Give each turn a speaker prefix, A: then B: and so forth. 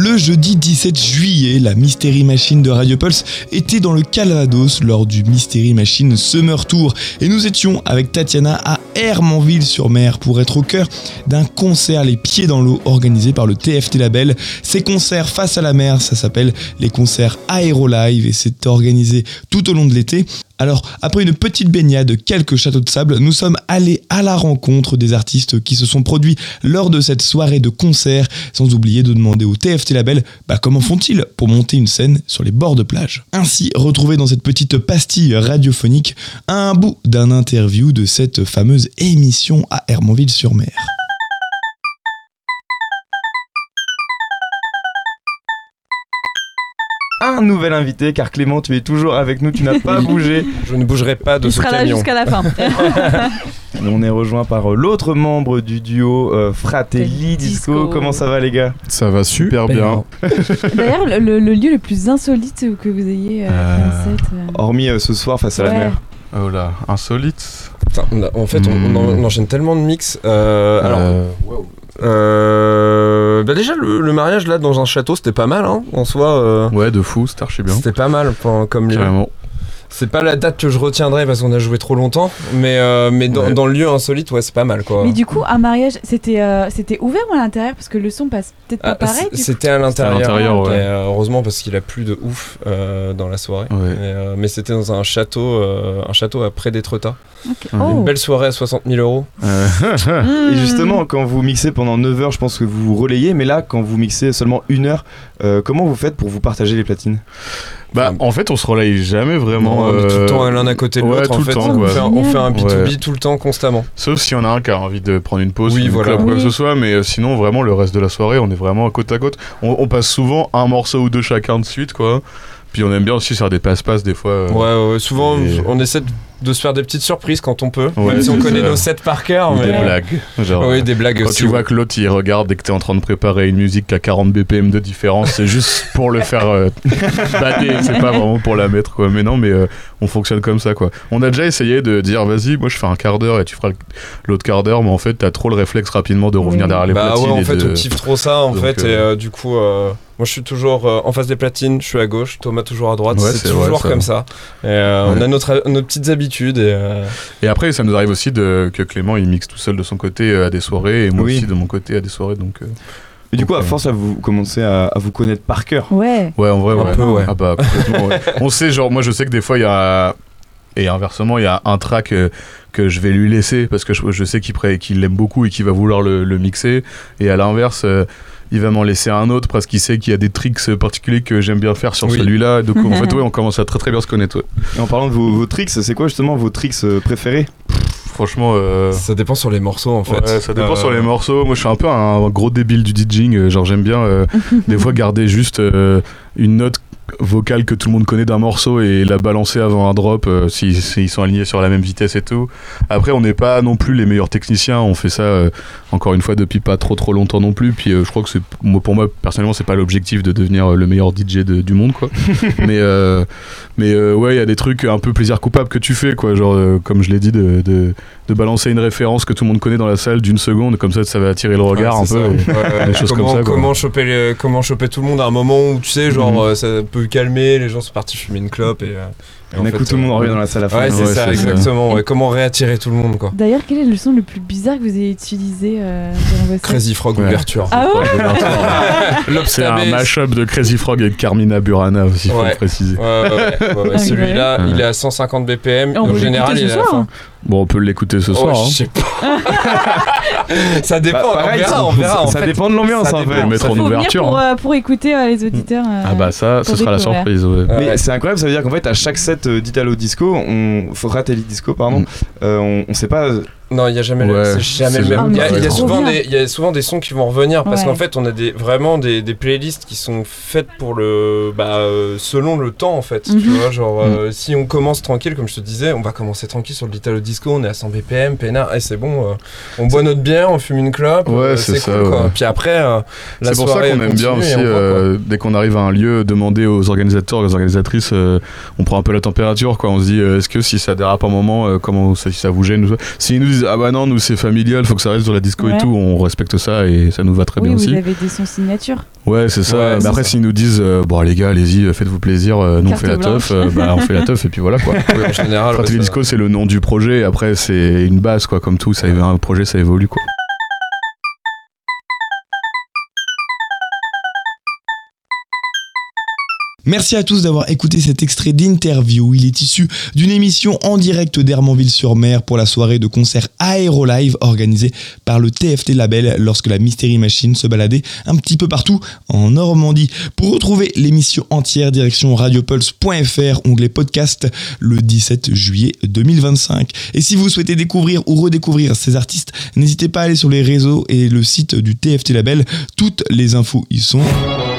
A: Le jeudi 17 juillet, la Mystery Machine de Radio Pulse était dans le Calvados lors du Mystery Machine Summer Tour et nous étions avec Tatiana à Hermanville-sur-Mer pour être au cœur d'un concert les pieds dans l'eau organisé par le TFT Label. Ces concerts face à la mer, ça s'appelle les concerts Aérolive et c'est organisé tout au long de l'été. Alors, après une petite baignade, quelques châteaux de sable, nous sommes allés à la rencontre des artistes qui se sont produits lors de cette soirée de concert, sans oublier de demander au TFT Label comment font-ils pour monter une scène sur les bords de plage. Ainsi, retrouvez dans cette petite pastille radiophonique un bout d'un interview de cette fameuse émission à Hermanville-sur-Mer. Un nouvel invité, car Clément, tu es toujours avec nous, tu n'as pas bougé.
B: Je ne bougerai pas de ce camion.
C: Il sera là jusqu'à la fin.
A: On est rejoint par l'autre membre du duo, Fratelli Disco. Comment ça va les gars ?
D: Ça va super bien.
C: D'ailleurs, le lieu le plus insolite que vous ayez fait un set
A: Hormis ce soir face à la mer.
D: Oh là, insolite.
B: Putain, en fait, on enchaîne tellement de mix. Déjà le mariage là dans un château c'était pas mal en soi.
D: Ouais, de fou, c'était archi bien.
B: C'était pas mal comme lieu.
D: Carrément.
B: C'est pas la date que je retiendrai parce qu'on a joué trop longtemps, mais dans le lieu insolite, ouais, c'est pas mal quoi.
C: Mais du coup, un mariage, c'était ouvert ou à l'intérieur parce que le son passe peut-être pas pareil.
B: C'était à l'intérieur,
D: ouais.
B: Heureusement parce qu'il a plu de ouf dans la soirée.
D: Ouais.
B: Mais c'était dans un château à près d'Étretat.
C: Okay.
B: Une belle soirée à 60 000 €.
A: Et justement, quand vous mixez pendant 9 heures, je pense que vous relayez, mais là, quand vous mixez seulement 1 heure, comment vous faites pour vous partager les platines ?
D: En fait, on se relaye jamais vraiment.
B: On est tout le temps l'un à côté de l'autre.
D: Ouais,
B: en fait, on fait un B2B tout le temps, constamment.
D: Sauf s'il y en a un qui a envie de prendre une pause,
B: oui, voilà.
D: Quoi que ce soit, mais sinon, vraiment, le reste de la soirée, on est vraiment côte à côte. On passe souvent un morceau ou deux chacun de suite, quoi. Puis on aime bien aussi faire des passe-passe des fois.
B: Ouais, souvent on essaie de se faire des petites surprises quand on peut,
D: même
B: si on connaît nos sets par cœur.
D: Des blagues.
B: Oui, des blagues
D: quand
B: aussi.
D: Tu vois que l'autre il regarde dès que t'es en train de préparer une musique qui a 40 BPM de différence, c'est juste pour le faire bader, c'est pas vraiment pour la mettre quoi. Mais non, on fonctionne comme ça quoi. On a déjà essayé de dire vas-y, moi je fais un quart d'heure et tu feras l'autre quart d'heure, mais en fait t'as trop le réflexe rapidement de revenir derrière les platines.
B: Ouais, en fait on kiffe trop ça en fait, et du coup. Moi je suis toujours en face des platines, je suis à gauche, Thomas toujours à droite, c'est toujours comme ça. Et on a nos petites habitudes.
D: Et après ça nous arrive aussi que Clément il mixe tout seul de son côté à des soirées et moi aussi de mon côté à des soirées. Donc,
A: et du coup à force vous commencez à vous connaître par cœur.
C: Ouais
D: en vrai
B: un peu, ouais.
D: Ah bah complètement ouais. On sait genre moi je sais que des fois il y a et inversement il y a un track que je vais lui laisser parce que je sais qu'il l'aime beaucoup et qu'il va vouloir le mixer, et à l'inverse il va m'en laisser un autre parce qu'il sait qu'il y a des tricks particuliers que j'aime bien faire sur celui-là. Donc en fait on commence à très très bien se connaître.
A: Et en parlant de vos tricks, c'est quoi justement vos tricks préférés ?
D: Franchement
B: ça dépend sur les morceaux en fait.
D: Ouais, ça dépend sur les morceaux. Moi je suis un peu un gros débile du DJing, genre j'aime bien des fois garder juste une note vocale que tout le monde connaît d'un morceau et la balancer avant un drop s'ils sont alignés sur la même vitesse et tout. Après on n'est pas non plus les meilleurs techniciens, on fait ça encore une fois depuis pas trop longtemps non plus, puis je crois que pour moi personnellement c'est pas l'objectif de devenir le meilleur DJ du monde quoi. mais ouais il y a des trucs un peu plaisir coupable que tu fais quoi, genre comme je l'ai dit de balancer une référence que tout le monde connaît dans la salle d'une seconde, comme ça va attirer le regard un peu, des choses comme ça quoi.
B: Comment choper tout le monde à un moment où tu sais genre ça peut calmer, les gens sont partis fumer une clope et
A: en fait, tout le monde revient dans la salle à la fin.
B: Ouais, c'est ça, exactement. Ouais, comment réattirer tout le monde quoi.
C: D'ailleurs, quel est le son le plus bizarre que vous ayez utilisé dans vos sets ?
B: Crazy Frog ouverture.
C: Ah ouais.
D: C'est un mash-up de Crazy Frog avec Carmina Burana aussi, faut le préciser.
B: Ouais. Celui-là, il est à 150 BPM. En général, il est à la fin.
D: Bon, on peut l'écouter ce soir.
B: Je sais pas. Ça dépend.
A: Pareil,
B: on verra.
A: Ça dépend de l'ambiance en fait.
D: On mettre en ouverture.
C: Pour écouter les auditeurs.
D: Ça, ce sera la surprise. Ouais.
A: Mais c'est incroyable, ça veut dire qu'en fait, à chaque set d'Italo Disco, Fratelli Disco, on sait pas.
B: Non, il n'y a jamais jamais le même. Il y a souvent des sons qui vont revenir parce qu'en fait, on a vraiment des playlists qui sont faites pour selon le temps en fait. Tu vois, genre si on commence tranquille, comme je te disais, on va commencer tranquille sur l'Italo Disco, on est à 100 BPM, peinard, c'est bon, on boit notre bière, on fume une clope, c'est
D: ça,
B: cool quoi. Puis après, la
D: c'est pour ça qu'on aime bien aussi, dès qu'on arrive à un lieu, demander aux organisateurs, aux organisatrices, on prend un peu la température quoi. On se dit, est-ce que si ça dérape un moment, comment si ça vous gêne ou ça. S'ils nous disent disent ah bah non, nous c'est familial, faut que ça reste sur la disco et tout, on respecte ça et ça nous va très bien aussi.
C: Vous avez des sons signature.
D: Ouais, c'est ça. Mais après, s'ils nous disent bon les gars, allez-y, faites-vous plaisir, nous on fait la teuf, on fait la teuf et puis voilà quoi.
B: En général,
D: Fratelli Disco c'est le nom du projet, après c'est une base quoi, comme tout, ça un projet ça évolue quoi.
A: Merci à tous d'avoir écouté cet extrait d'interview. Il est issu d'une émission en direct d'Hermanville-sur-Mer pour la soirée de concert Aérolive organisée par le TFT Label lorsque la Mystery Machine se baladait un petit peu partout en Normandie. Pour retrouver l'émission entière, direction radiopulse.fr, onglet podcast, le 17 juillet 2025. Et si vous souhaitez découvrir ou redécouvrir ces artistes, n'hésitez pas à aller sur les réseaux et le site du TFT Label. Toutes les infos y sont.